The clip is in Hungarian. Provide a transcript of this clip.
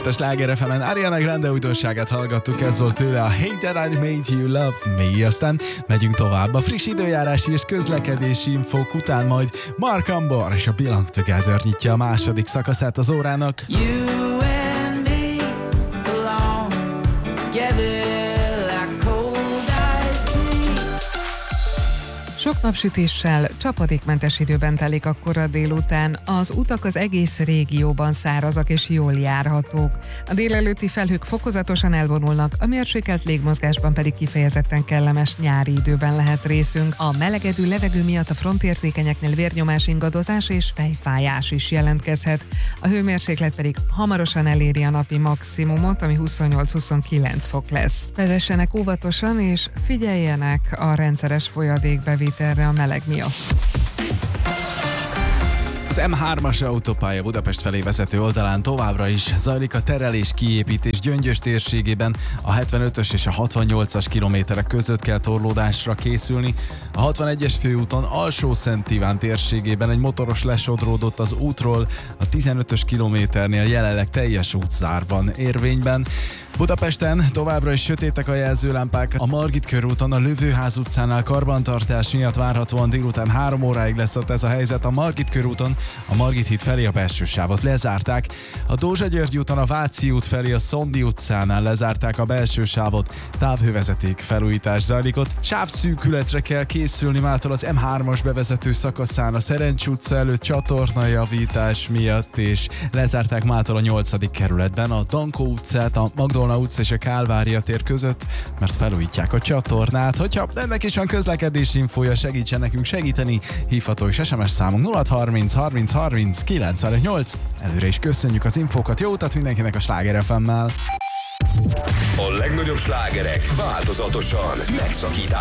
a Sláger FM-en. Ariana Grande újdonságát hallgattuk, ez volt tőle a Hey That I Made You Love Me. Aztán megyünk tovább a friss időjárási és közlekedési infók után, majd Mark Ambor és a Belong Together nyitja a második szakaszát az órának. You and me belong together like cold iced tea. Sok napsütéssel, csapadékmentes időben telik a kora délután, az utak az egész régióban szárazak és jól járhatók. A délelőtti felhők fokozatosan elvonulnak, a mérsékelt légmozgásban pedig kifejezetten kellemes nyári időben lehet részünk. A melegedő levegő miatt a frontérzékenyeknél vérnyomás ingadozás és fejfájás is jelentkezhet. A hőmérséklet pedig hamarosan eléri a napi maximumot, ami 28-29 fok lesz. Vezessenek óvatosan és figyeljenek a rendszeres folyadékbevitelre a meleg miatt. Az M3-as autópálya Budapest felé vezető oldalán továbbra is zajlik a terelés kiépítés Gyöngyös térségében. A 75-ös és a 68-as kilométerek között kell torlódásra készülni. A 61-es főúton Alsó-Szent Iván térségében egy motoros lesodródott az útról, a 15-ös kilométernél jelenleg teljes útzár van érvényben. Budapesten továbbra is sötétek a jelzőlámpák. A Margit körúton a Lövőház utcánál karbantartás miatt várhatóan délután 3 óráig lesz ott ez a helyzet. A Margit körúton a Margit híd felé a belső sávot lezárták. A Dózsa-György úton a Váci út felé a Szondi utcánál lezárták a belső sávot. Távhővezeték felújítás zajlik ott. Sávszűkületre kell készülni mától az M3-as bevezető szakaszán a Szerencs utca előtt csatornajavítás miatt, és lezárták mától a 8. kerületben a Dankó utcát, a Magdolna utca és a Kálvária tér között, mert felújítják a csatornát. Hogyha ennek is van közlekedési infója, segítsen nekünk segíteni, hívható és SMS számunk 0630 30 30 958. Előre is köszönjük az infókat, jó utat mindenkinek a Sláger FM-mel! A legnagyobb slágerek változatosan megszakítás.